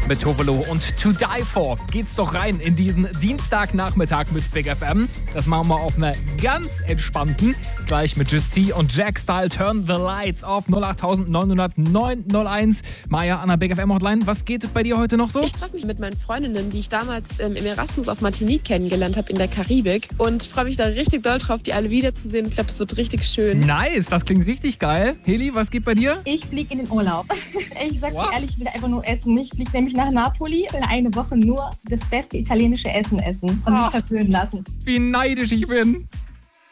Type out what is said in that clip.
mit Tovolo und To Die For. Geht's doch rein in diesen Dienstagnachmittag mit Big FM. Das machen wir auf einer ganz entspannten. Gleich mit Just-T und Jack Style Turn the Lights auf 08900 901. Maja an der Big FM Hotline. Was geht bei dir heute noch so? Ich treffe mich mit meinen Freundinnen, die ich damals im Erasmus auf Martinique kennengelernt habe in der Karibik. Und ich freue mich da richtig doll drauf, die alle wiederzusehen. Ich glaube, das wird richtig schön. Nice, das klingt richtig geil. Heli, was geht bei dir? Ich fliege in den Urlaub. Ich sag dir ehrlich, ich will einfach nur essen. Ich fliege nämlich nach Napoli für eine Woche nur das beste italienische Essen und mich verwöhnen lassen. Wie neidisch ich bin.